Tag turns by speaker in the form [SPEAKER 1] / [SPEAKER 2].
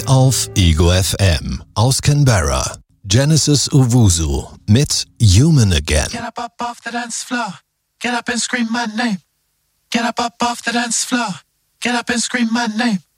[SPEAKER 1] Neu auf Ego FM aus Canberra. Genesis Owusu mit Human Again.
[SPEAKER 2] Get up off the dance floor. Get up and scream my name. Get up off the dance floor. Get up and scream my name.